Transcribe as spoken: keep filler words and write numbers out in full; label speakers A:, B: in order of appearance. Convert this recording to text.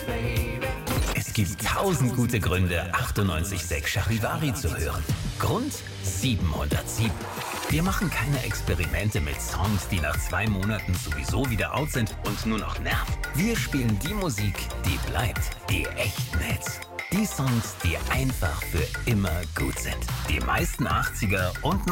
A: Es gibt tausend gute Gründe, achtundneunzig Komma sechs Charivari zu hören. Grund siebenhundertsieben. Wir machen keine Experimente mit Songs, die nach zwei Monaten sowieso wieder out sind und nur noch nerven. Wir spielen die Musik, die bleibt, die echten Hits. Die Songs, die einfach für immer gut sind. Die meisten achtziger und